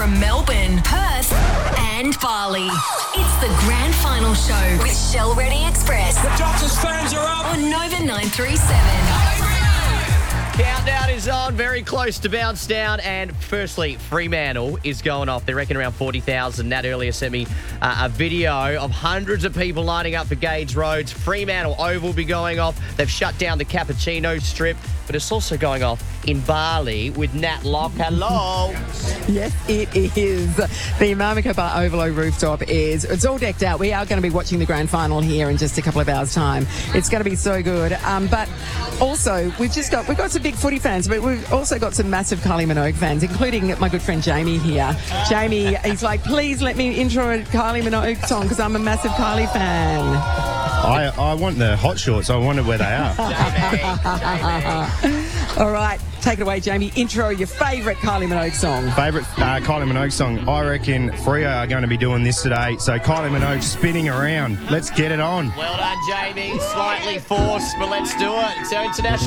from Melbourne, Perth and Bali. It's the Grand Final Show with Shell Ready Express. The Doctors fans are up. On Nova 937. Countdown is on, very close to bounce down. And firstly, Fremantle is going off. They reckon around 40,000. Nat earlier sent me a video of hundreds of people lining up for Gage Roads. Fremantle Oval will be going off. They've shut down the Cappuccino Strip, but it's also going off in Bali with Nat Locke. Hello. Yes, it is. The Marmico Bar Ovalo rooftop it's all decked out. We are going to be watching the grand final here in just a couple of hours' time. It's going to be so good. But also, we've got some big footy fans, but we've also got some massive Kylie Minogue fans, including my good friend Jamie here. Jamie, he's like, please let me intro a Kylie Minogue song because I'm a massive Kylie fan. I want the hot shorts. I wonder where they are. All right, take it away, Jamie. Intro your favourite Kylie Minogue song. Favourite Kylie Minogue song? I reckon Freo are going to be doing this today. So Kylie Minogue spinning around. Let's get it on. Well done, Jamie. Slightly forced, but let's do it. It's our international